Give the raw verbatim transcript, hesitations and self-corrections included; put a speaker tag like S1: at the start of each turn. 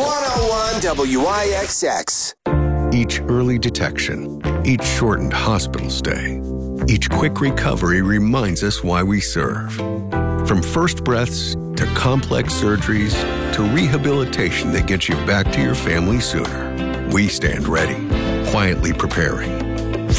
S1: one oh one W I X X.
S2: Each early detection, each shortened hospital stay, each quick recovery reminds us why we serve. From first breaths to complex surgeries to rehabilitation that gets you back to your family sooner, we stand ready, quietly preparing